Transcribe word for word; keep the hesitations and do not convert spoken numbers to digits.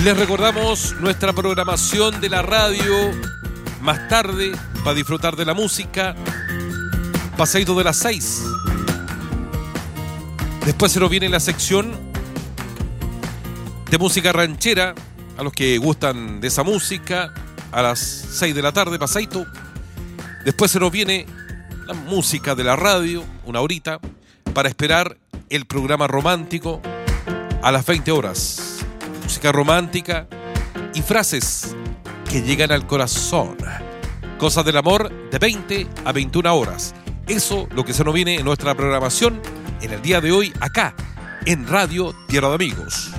Les recordamos nuestra programación de la radio más tarde para disfrutar de la música. Paseíto de las seis. Después se nos viene la sección de música ranchera, a los que gustan de esa música, a las seis de la tarde, paseíto. Después se nos viene la música de la radio, una horita, para esperar el programa romántico a las veinte horas. Música romántica y frases que llegan al corazón. Cosas del amor de veinte a veintiuna horas. Eso lo que se nos viene en nuestra programación en el día de hoy acá en Radio Tierra de Amigos.